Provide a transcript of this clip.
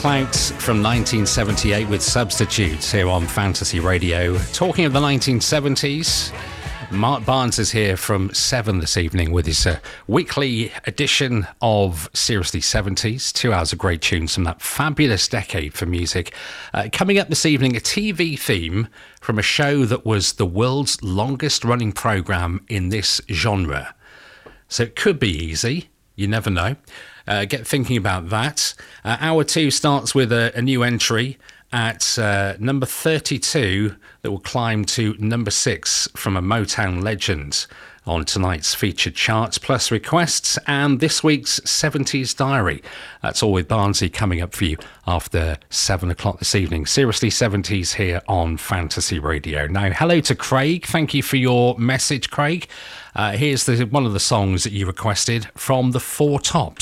Clout from 1978 with Substitutes here on Fantasy Radio. Talking of the 1970s, Mark Barnes is here from 7 this evening with his weekly edition of Seriously 70s. 2 hours of great tunes from that fabulous decade for music. Coming up this evening, a TV theme from a show that was the world's longest running programme in this genre. So it could be easy, you never know. Get thinking about that. Hour 2 starts with a new entry at number 32 that will climb to number 6 from a Motown legend on tonight's featured charts, plus requests and this week's 70s diary. That's all with Barnsley coming up for you after 7 o'clock this evening. Seriously 70s here on Fantasy Radio. Now, hello to Craig. Thank you for your message, Craig. Here's one of the songs that you requested from the Four Tops.